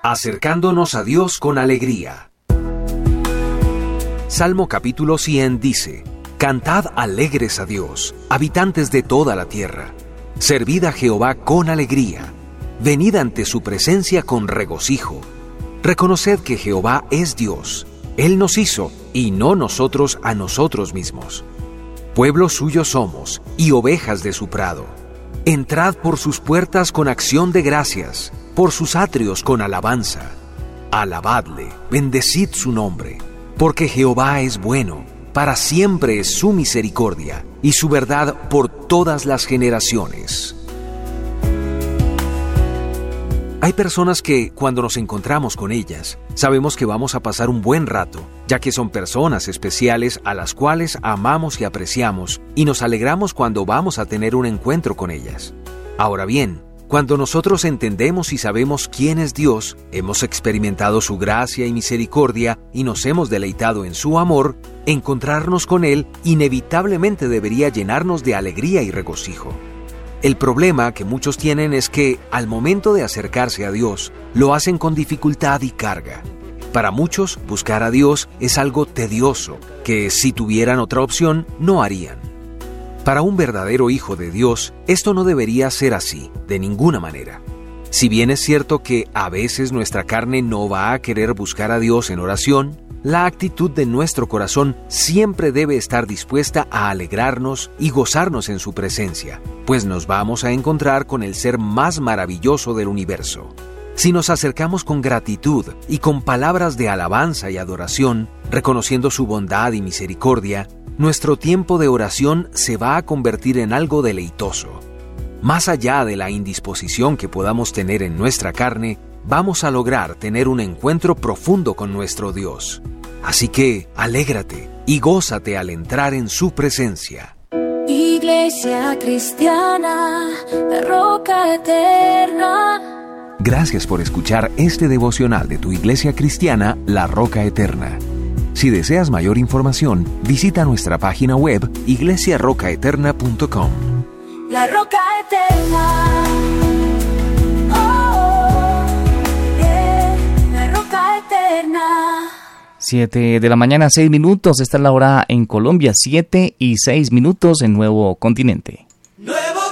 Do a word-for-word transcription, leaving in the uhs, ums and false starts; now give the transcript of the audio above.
Acercándonos a Dios con alegría. Salmo capítulo cien dice: Cantad alegres a Dios, habitantes de toda la tierra. Servid a Jehová con alegría. Venid ante su presencia con regocijo. Reconoced que Jehová es Dios. Él nos hizo, y no nosotros a nosotros mismos. Pueblo suyo somos, y ovejas de su prado. Entrad por sus puertas con acción de gracias, por sus atrios con alabanza. Alabadle, bendecid su nombre, porque Jehová es bueno, para siempre es su misericordia, y su verdad por todas las generaciones. Hay personas que, cuando nos encontramos con ellas, sabemos que vamos a pasar un buen rato, ya que son personas especiales a las cuales amamos y apreciamos, y nos alegramos cuando vamos a tener un encuentro con ellas. Ahora bien, cuando nosotros entendemos y sabemos quién es Dios, hemos experimentado su gracia y misericordia y nos hemos deleitado en su amor, encontrarnos con Él inevitablemente debería llenarnos de alegría y regocijo. El problema que muchos tienen es que, al momento de acercarse a Dios, lo hacen con dificultad y carga. Para muchos, buscar a Dios es algo tedioso, que si tuvieran otra opción, no harían. Para un verdadero hijo de Dios, esto no debería ser así, de ninguna manera. Si bien es cierto que a veces nuestra carne no va a querer buscar a Dios en oración, la actitud de nuestro corazón siempre debe estar dispuesta a alegrarnos y gozarnos en su presencia, pues nos vamos a encontrar con el ser más maravilloso del universo. Si nos acercamos con gratitud y con palabras de alabanza y adoración, reconociendo su bondad y misericordia, nuestro tiempo de oración se va a convertir en algo deleitoso. Más allá de la indisposición que podamos tener en nuestra carne, vamos a lograr tener un encuentro profundo con nuestro Dios. Así que, alégrate y gózate al entrar en su presencia. Iglesia Cristiana, la Roca Eterna. Gracias por escuchar este devocional de tu Iglesia Cristiana, La Roca Eterna. Si deseas mayor información, visita nuestra página web iglesia roca eterna punto com. La Roca Eterna. Siete de la mañana, seis minutos. Esta es la hora en Colombia, siete y seis minutos en Nuevo Continente.